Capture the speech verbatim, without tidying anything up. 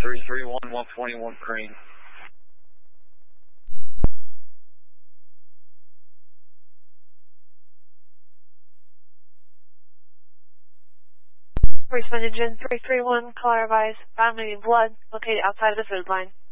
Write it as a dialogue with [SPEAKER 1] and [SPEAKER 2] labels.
[SPEAKER 1] three three one, one twenty-one Crane.
[SPEAKER 2] Responded Gen three three one, caller advised, found bleeding blood located outside of the food line.